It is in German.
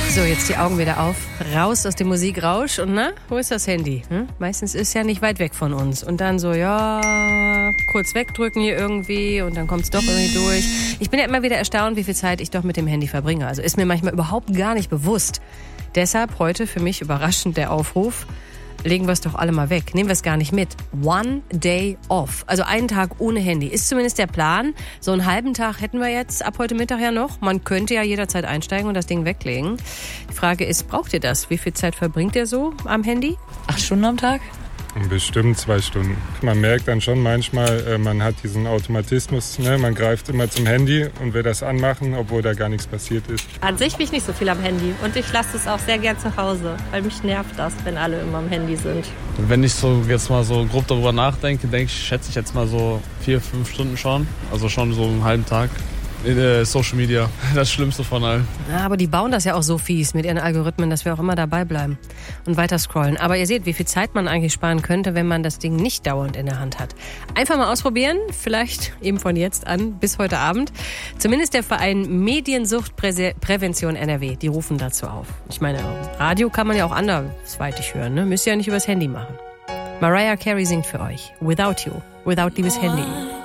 So, jetzt die Augen wieder auf, raus aus dem Musikrausch und na, wo ist das Handy? Meistens ist es ja nicht weit weg von uns und dann so, ja, kurz wegdrücken hier irgendwie und dann kommt es doch irgendwie durch. Ich bin ja immer wieder erstaunt, wie viel Zeit ich doch mit dem Handy verbringe. Also ist mir manchmal überhaupt gar nicht bewusst. Deshalb heute für mich überraschend der Aufruf, legen wir es doch alle mal weg. Nehmen wir es gar nicht mit. One day off. Also einen Tag ohne Handy. Ist zumindest der Plan. So einen halben Tag hätten wir jetzt ab heute Mittag ja noch. Man könnte ja jederzeit einsteigen und das Ding weglegen. Die Frage ist, braucht ihr das? Wie viel Zeit verbringt ihr so am Handy? 8 Stunden am Tag? Bestimmt 2 Stunden. Man merkt dann schon manchmal, man hat diesen Automatismus, ne? Man greift immer zum Handy und will das anmachen, obwohl da gar nichts passiert ist. An sich bin ich nicht so viel am Handy und ich lasse es auch sehr gern zu Hause, weil mich nervt das, wenn alle immer am Handy sind. Wenn ich so jetzt mal so grob darüber nachdenke, schätze ich jetzt mal so 4-5 Stunden schon. Also schon so einen halben Tag. Social Media, das Schlimmste von allen. Ja, aber die bauen das ja auch so fies mit ihren Algorithmen, dass wir auch immer dabei bleiben und weiter scrollen. Aber ihr seht, wie viel Zeit man eigentlich sparen könnte, wenn man das Ding nicht dauernd in der Hand hat. Einfach mal ausprobieren, vielleicht eben von jetzt an bis heute Abend. Zumindest der Verein Mediensuchtprävention NRW, die rufen dazu auf. Ich meine, Radio kann man ja auch andersweitig hören, ne? Müsst ihr ja nicht übers Handy machen. Mariah Carey singt für euch Without You, Without liebes Handy.